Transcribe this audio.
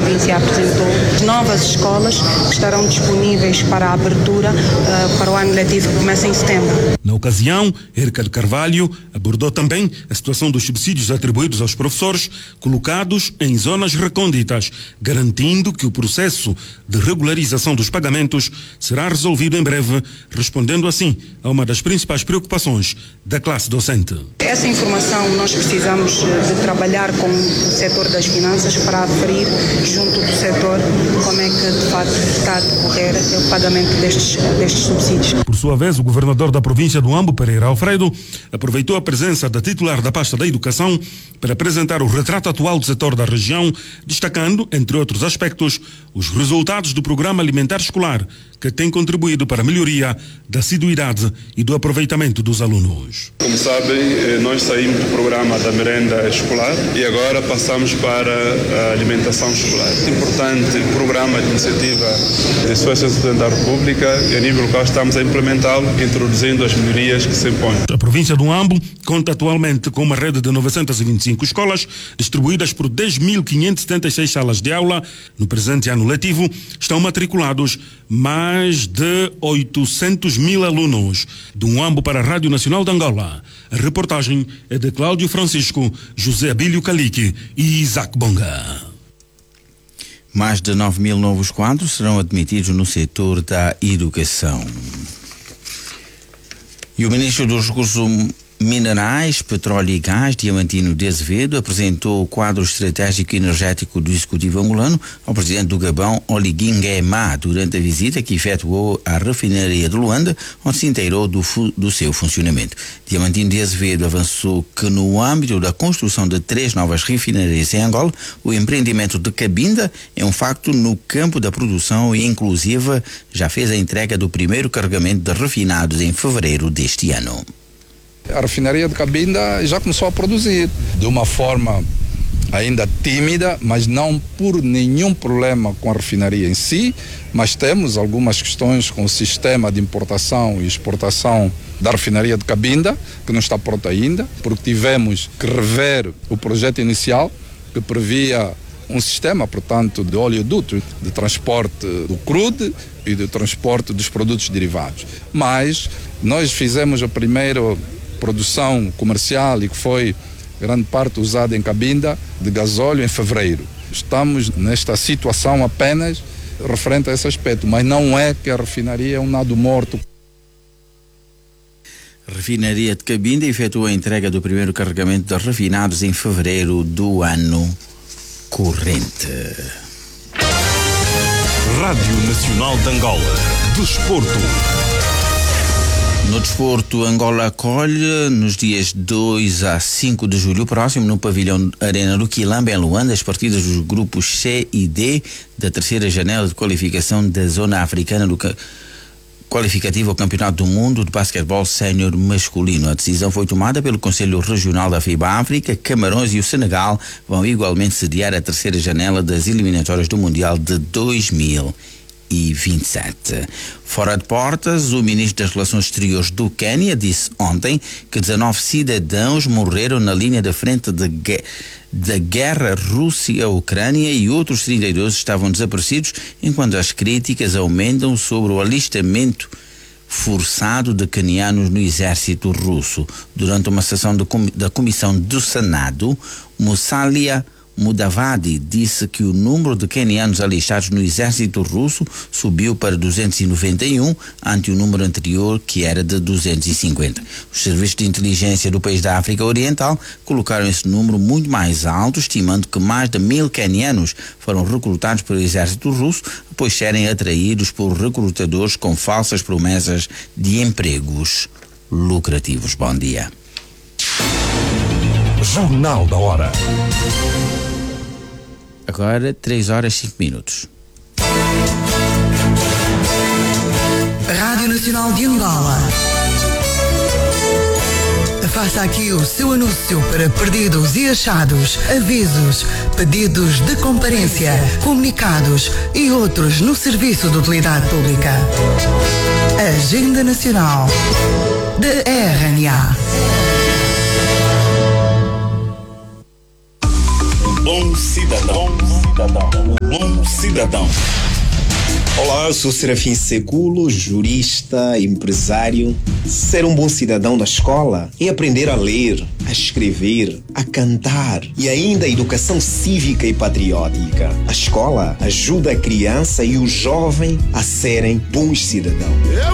província apresentou novas escolas que estarão disponíveis para a abertura para o ano letivo que começa em setembro. Na ocasião, Érica de Carvalho abordou também a situação dos subsídios atribuídos aos professores colocados em zonas recônditas, garantindo que o processo de regularização dos pagamentos será resolvido em breve, respondendo assim a uma das principais preocupações da classe docente. Essa informação nós precisamos de trabalhar com o setor das finanças para aferir junto do setor como é que de facto está a decorrer o pagamento destes subsídios. Por sua vez, o governador da província do Ambo, Pereira Alfredo, aproveitou a presença da titular da pasta da Educação para apresentar o retrato atual do setor da região, destacando, entre outros aspectos, os resultados do Programa Alimentar Escolar, que tem contribuído para a melhoria da assiduidade e do aproveitamento dos alunos. Como sabem, nós saímos do programa da merenda escolar e agora passamos para a alimentação escolar. É importante programa de iniciativa da Associação Estudante da República e a nível local estamos a implementá-lo, introduzindo as melhorias que se impõem. A província do Ambo conta atualmente com uma rede de 925 escolas, distribuídas por 10.576 salas de aula. No presente ano letivo estão matriculados mais de 800 mil alunos. Do Ambo para a Rádio Nacional de Angola, a reportagem é de Cláudio Francisco, José Abílio Calique e Isaac Bonga. Mais de 9 mil novos quadros serão admitidos no setor da educação. E o ministro dos Recursos Minerais, Petróleo e Gás, Diamantino de Azevedo, apresentou o quadro estratégico energético do Executivo angolano ao presidente do Gabão, Oligui Nguema, durante a visita que efetuou à refinaria de Luanda, onde se inteirou do seu funcionamento. Diamantino de Azevedo avançou que, no âmbito da construção de 3 novas refinarias em Angola, o empreendimento de Cabinda é um facto no campo da produção e, inclusive, já fez a entrega do primeiro carregamento de refinados em fevereiro deste ano. A refinaria de Cabinda já começou a produzir de uma forma ainda tímida, mas não por nenhum problema com a refinaria em si, mas temos algumas questões com o sistema de importação e exportação da refinaria de Cabinda, que não está pronto ainda, porque tivemos que rever o projeto inicial, que previa um sistema, portanto, de oleoduto, de transporte do crude e de transporte dos produtos derivados. Mas nós fizemos a primeira produção comercial e que foi grande parte usada em Cabinda de gasóleo em fevereiro. Estamos nesta situação apenas referente a esse aspecto, mas não é que a refinaria é um nado morto. A refinaria de Cabinda efetuou a entrega do primeiro carregamento de refinados em fevereiro do ano corrente. Rádio Nacional de Angola. Desporto. No desporto, Angola acolhe nos dias 2 a 5 de julho próximo, no pavilhão Arena do Quilamba, em Luanda, as partidas dos grupos C e D da terceira janela de qualificação da zona africana do qualificativo ao Campeonato do Mundo de Basquetebol Sénior Masculino. A decisão foi tomada pelo Conselho Regional da FIBA África. Camarões e o Senegal vão igualmente sediar a terceira janela das eliminatórias do Mundial de 2027. Fora de portas, o ministro das Relações Exteriores do Quênia disse ontem que 19 cidadãos morreram na linha da frente da guerra Rússia-Ucrânia e outros 32 estavam desaparecidos, enquanto as críticas aumentam sobre o alistamento forçado de quenianos no exército russo. Durante uma sessão da Comissão do Senado, Musalia Mudavadi disse que o número de quenianos alistados no exército russo subiu para 291, ante o número anterior, que era de 250. Os serviços de inteligência do país da África Oriental colocaram esse número muito mais alto, estimando que mais de 1.000 quenianos foram recrutados pelo exército russo, após serem atraídos por recrutadores com falsas promessas de empregos lucrativos. Bom dia. Jornal da Hora. Agora 3h05. Rádio Nacional de Angola. Faça aqui o seu anúncio para perdidos e achados, avisos, pedidos de comparência, comunicados e outros no serviço de utilidade pública. Agenda Nacional de RNA. Bom cidadão. cidadão. Olá, eu sou Serafim Segulo, jurista, empresário. Ser um bom cidadão da escola é aprender a ler, a escrever, a cantar e ainda a educação cívica e patriótica. A escola ajuda a criança e o jovem a serem bons cidadãos.